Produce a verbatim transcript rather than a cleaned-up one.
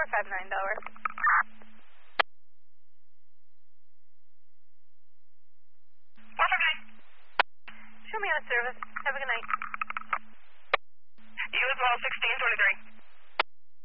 five nine Delaware. four five nine. Show me on service. Have a good night. You as well, sixteen twenty-three.